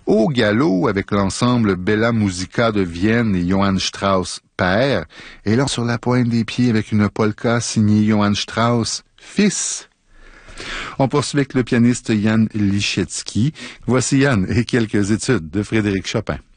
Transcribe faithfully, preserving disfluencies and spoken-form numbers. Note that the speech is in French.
au galop avec l'ensemble Bella Musica de Vienne et Johann Strauss père, et là sur la pointe des pieds avec une polka signée Johann Strauss fils. On poursuit avec le pianiste Jan Liszewski. Voici Jan et quelques études de Frédéric Chopin.